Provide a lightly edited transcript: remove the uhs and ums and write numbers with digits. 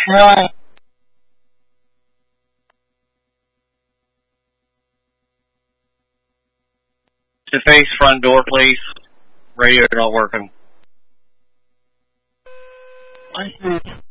Right. To face front door, please. Radio not working. I see.